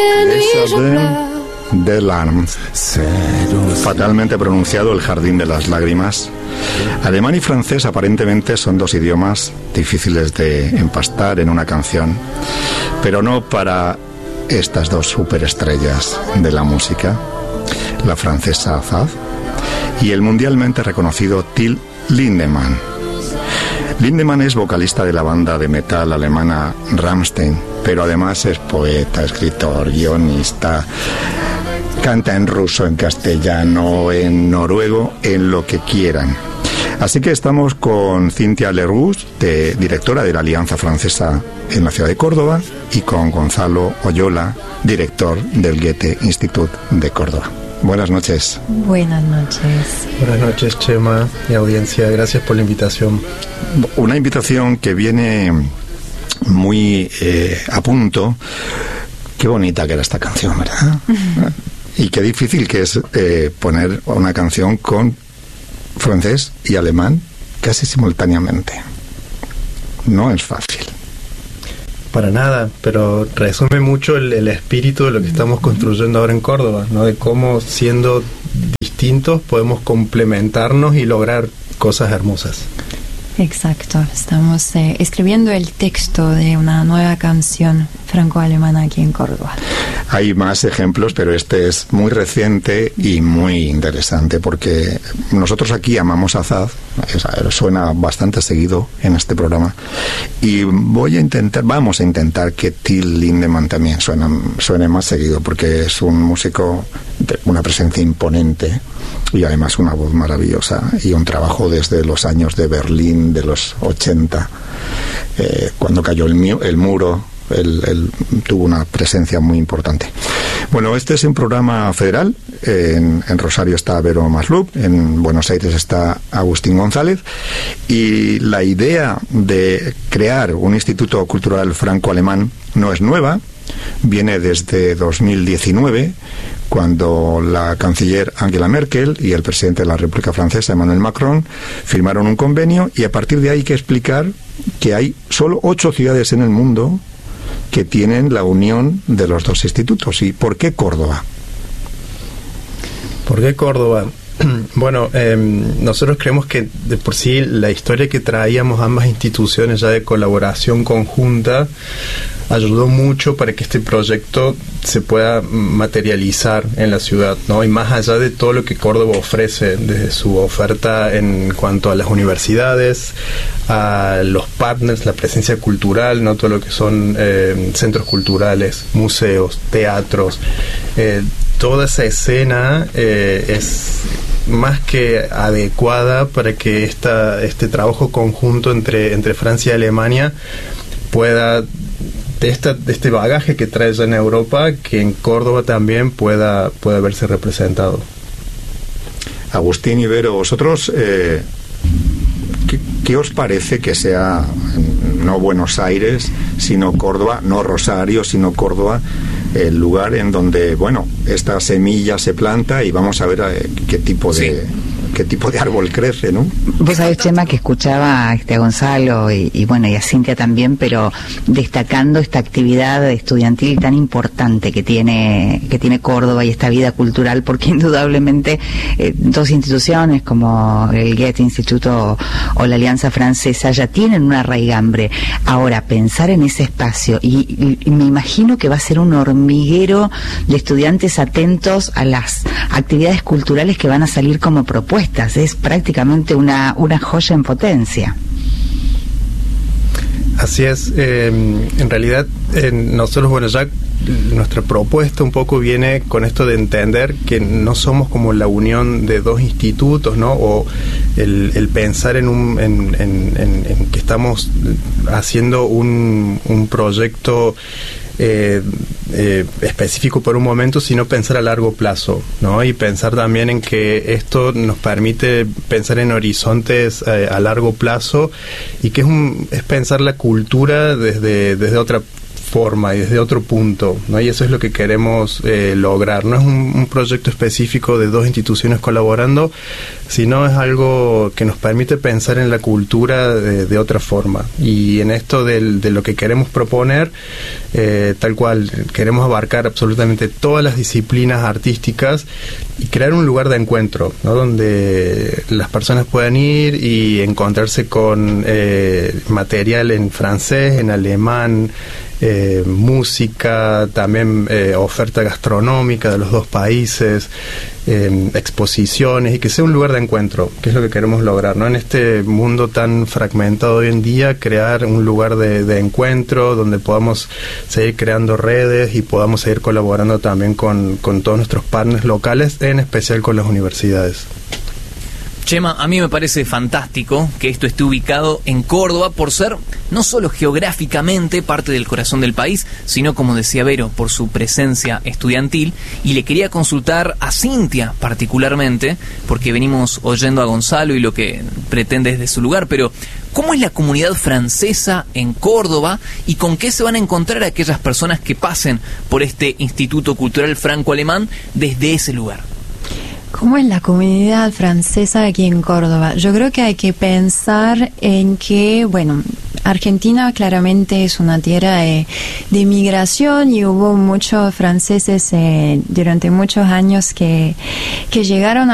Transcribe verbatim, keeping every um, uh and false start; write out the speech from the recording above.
de Larmes, fatalmente pronunciado el jardín de las lágrimas. Alemán y francés aparentemente son dos idiomas difíciles de empastar en una canción, pero no para estas dos superestrellas de la música, la francesa Azad y el mundialmente reconocido Till Lindemann. Lindemann es vocalista de la banda de metal alemana Rammstein, pero además es poeta, escritor, guionista, canta en ruso, en castellano, en noruego, en lo que quieran. Así que estamos con Cynthia Leroux, de, directora de la Alianza Francesa en la ciudad de Córdoba, y con Gonzalo Oyola, director del Goethe Institut de Córdoba. Buenas noches. Buenas noches. Buenas noches, Chema y audiencia. Gracias por la invitación. Una invitación que viene muy eh, a punto. Qué bonita que era esta canción, ¿verdad? Uh-huh. Y qué difícil que es eh, poner una canción con francés y alemán casi simultáneamente. No es fácil. Para nada, pero resume mucho el, el espíritu de lo que estamos construyendo ahora en Córdoba, ¿no? De cómo, siendo distintos, podemos complementarnos y lograr cosas hermosas. Exacto, estamos eh, escribiendo el texto de una nueva canción franco-alemana aquí en Córdoba. Hay más ejemplos, pero este es muy reciente y muy interesante porque nosotros aquí amamos a Azad, suena bastante seguido en este programa, y voy a intentar, vamos a intentar que Till Lindemann también suene, suene más seguido porque es un músico de una presencia imponente y además una voz maravillosa y un trabajo desde los años de Berlín de los ochenta, eh, cuando cayó el, mi- el muro. Él, él tuvo una presencia muy importante. Bueno, este es un programa federal. En, en Rosario está Vero Maslup, en Buenos Aires está Agustín González, y la idea de crear un instituto cultural franco-alemán no es nueva, viene desde dos mil diecinueve, cuando la canciller Angela Merkel y el presidente de la República Francesa, Emmanuel Macron, firmaron un convenio, y a partir de ahí hay que explicar que hay solo ocho ciudades en el mundo que tienen la unión de los dos institutos. ¿Y por qué Córdoba? ¿Por qué Córdoba? Bueno, eh, nosotros creemos que de por sí la historia que traíamos ambas instituciones ya de colaboración conjunta ayudó mucho para que este proyecto se pueda materializar en la ciudad, ¿no? Y más allá de todo lo que Córdoba ofrece, desde su oferta en cuanto a las universidades, a los partners, la presencia cultural, ¿no? Todo lo que son eh, centros culturales, museos, teatros, eh, toda esa escena eh, es más que adecuada para que esta, este trabajo conjunto entre, entre Francia y Alemania pueda, de, esta, de este bagaje que trae ya en Europa, que en Córdoba también pueda, pueda verse representado. Agustín y Vero, vosotros, eh, ¿qué, ¿qué os parece que sea no Buenos Aires, sino Córdoba, no Rosario, sino Córdoba, el lugar en donde, bueno, esta semilla se planta y vamos a ver eh, qué tipo de... Sí. qué tipo de árbol crece, ¿no? Vos sabés, Chema, que escuchaba este, a Gonzalo y, y bueno, y a Cintia también, pero destacando esta actividad estudiantil tan importante que tiene que tiene Córdoba y esta vida cultural, porque indudablemente eh, dos instituciones como el Goethe Instituto o la Alianza Francesa ya tienen una raigambre. Ahora, pensar en ese espacio, y, y, y me imagino que va a ser un hormiguero de estudiantes atentos a las actividades culturales que van a salir como propuestas. Es prácticamente una, una joya en potencia. Así es. Eh, en realidad, eh, nosotros, bueno, ya nuestra propuesta un poco viene con esto de entender que no somos como la unión de dos institutos, ¿no? O el, el pensar en un en, en, en, en que estamos haciendo un, un proyecto Eh, eh, específico por un momento, sino pensar a largo plazo, ¿no? Y pensar también en que esto nos permite pensar en horizontes eh, a largo plazo, y que es, un, es pensar la cultura desde, desde otra forma y desde otro punto, ¿no? Y eso es lo que queremos eh, lograr. No es un, un proyecto específico de dos instituciones colaborando, sino es algo que nos permite pensar en la cultura de, de otra forma. Y en esto del, de lo que queremos proponer, eh, tal cual, queremos abarcar absolutamente todas las disciplinas artísticas y crear un lugar de encuentro, ¿no? Donde las personas puedan ir y encontrarse con eh, material en francés, en alemán, eh, música, también eh, oferta gastronómica de los dos países, eh, exposiciones, y que sea un lugar de encuentro, que es lo que queremos lograr, ¿no? En este mundo tan fragmentado hoy en día, crear un lugar de, de encuentro donde podamos seguir creando redes y podamos seguir colaborando también con, con todos nuestros partners locales, en especial con las universidades. Chema, a mí me parece fantástico que esto esté ubicado en Córdoba por ser no solo geográficamente parte del corazón del país, sino, como decía Vero, por su presencia estudiantil. Y le quería consultar a Cintia particularmente, porque venimos oyendo a Gonzalo y lo que pretende desde su lugar, pero ¿cómo es la comunidad francesa en Córdoba y con qué se van a encontrar aquellas personas que pasen por este Instituto Cultural Franco-Alemán desde ese lugar? ¿Cómo es la comunidad francesa aquí en Córdoba? Yo creo que hay que pensar en que, bueno, Argentina claramente es una tierra de, de migración y hubo muchos franceses eh, durante muchos años que, que llegaron a